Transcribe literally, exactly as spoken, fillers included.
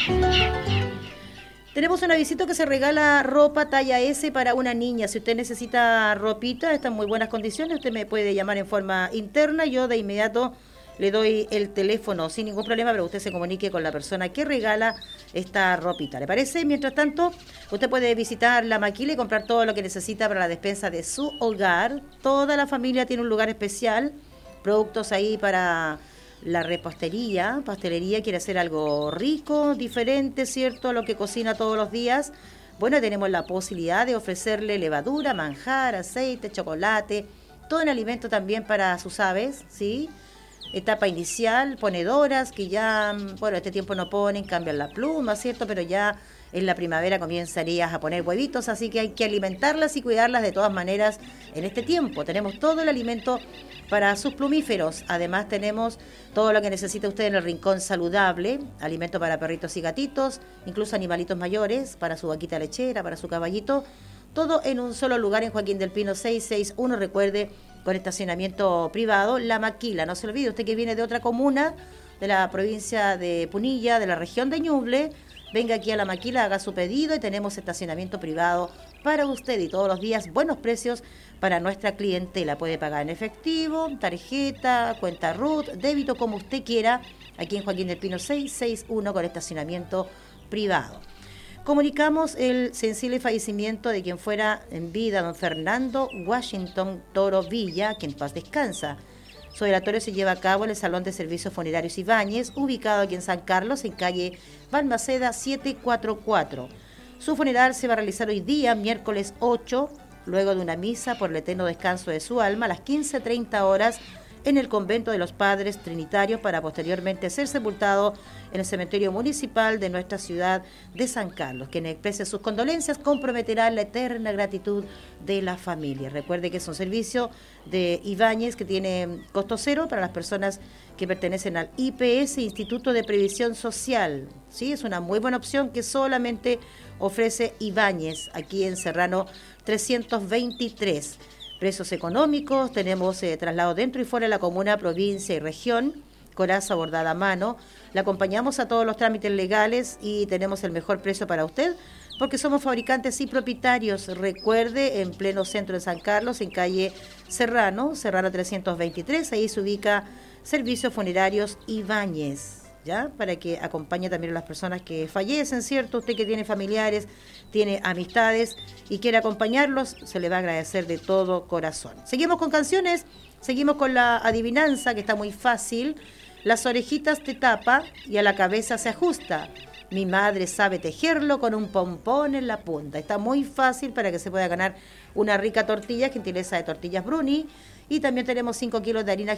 Tenemos un avisito que se regala ropa talla ese para una niña. Si usted necesita ropita, está en muy buenas condiciones, usted me puede llamar en forma interna. Yo de inmediato le doy el teléfono sin ningún problema para que usted se comunique con la persona que regala esta ropita. ¿Le parece? Mientras tanto, usted puede visitar la maquila y comprar todo lo que necesita para la despensa de su hogar. Toda la familia tiene un lugar especial, productos ahí para la repostería, pastelería, quiere hacer algo rico, diferente, ¿cierto?, a lo que cocina todos los días. Bueno, tenemos la posibilidad de ofrecerle levadura, manjar, aceite, chocolate, todo en alimento también para sus aves, ¿sí? Etapa inicial, ponedoras, que ya, bueno, este tiempo no ponen, cambian la pluma, ¿cierto?, pero ya en la primavera comenzarías a poner huevitos, así que hay que alimentarlas y cuidarlas de todas maneras en este tiempo. Tenemos todo el alimento para sus plumíferos. Además tenemos todo lo que necesita usted en el rincón saludable, alimento para perritos y gatitos, incluso animalitos mayores, para su vaquita lechera, para su caballito, todo en un solo lugar en Joaquín del Pino seiscientos sesenta y uno, recuerde, con estacionamiento privado, La Maquila. No se olvide, usted que viene de otra comuna, de la provincia de Punilla, de la región de Ñuble, venga aquí a La Maquila, haga su pedido y tenemos estacionamiento privado para usted y todos los días buenos precios para nuestra clientela. Puede pagar en efectivo, tarjeta, cuenta R U T, débito, como usted quiera, aquí en Joaquín del Pino seiscientos sesenta y uno con estacionamiento privado. Comunicamos el sensible fallecimiento de quien fuera en vida, don Fernando Washington Toro Villa, que en paz descansa. Su velatorio se lleva a cabo en el Salón de Servicios Funerarios Ibáñez, ubicado aquí en San Carlos, en calle Balmaceda setecientos cuarenta y cuatro. Su funeral se va a realizar hoy día, miércoles ocho, luego de una misa por el eterno descanso de su alma, a las quince treinta horas, en el convento de los Padres Trinitarios, para posteriormente ser sepultado en el cementerio municipal de nuestra ciudad de San Carlos. Quien exprese sus condolencias comprometerá la eterna gratitud de la familia. Recuerde que es un servicio de Ibáñez que tiene costo cero para las personas que pertenecen al I P S, Instituto de Previsión Social. Sí, es una muy buena opción que solamente ofrece Ibáñez aquí en Serrano trescientos veintitrés. Precios económicos, tenemos eh, traslado dentro y fuera de la comuna, provincia y región, coraza bordada a mano. Le acompañamos a todos los trámites legales y tenemos el mejor precio para usted porque somos fabricantes y propietarios. Recuerde, en pleno centro de San Carlos, en calle Serrano, Serrano trescientos veintitrés, ahí se ubica Servicios Funerarios Ibáñez, ¿ya? Para que acompañe también a las personas que fallecen, ¿cierto? Usted que tiene familiares, tiene amistades y quiere acompañarlos, se le va a agradecer de todo corazón. Seguimos con canciones, seguimos con la adivinanza, que está muy fácil. Las orejitas te tapa y a la cabeza se ajusta. Mi madre sabe tejerlo con un pompón en la punta. Está muy fácil para que se pueda ganar una rica tortilla, gentileza de Tortillas Bruni. Y también tenemos cinco kilos de harina